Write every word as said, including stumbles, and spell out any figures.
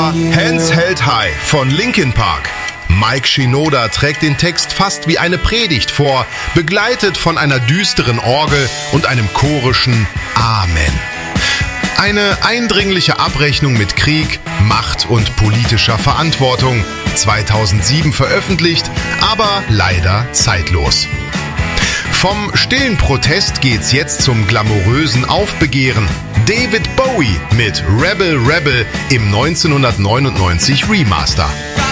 war Hands Held High von Linkin Park. Mike Shinoda trägt den Text fast wie eine Predigt vor, begleitet von einer düsteren Orgel und einem chorischen Amen. Eine eindringliche Abrechnung mit Krieg, Macht und politischer Verantwortung. zweitausendsieben veröffentlicht, aber leider zeitlos. Vom stillen Protest geht's jetzt zum glamourösen Aufbegehren. David Bowie mit Rebel Rebel im neunzehnhundertneunundneunzig Remaster.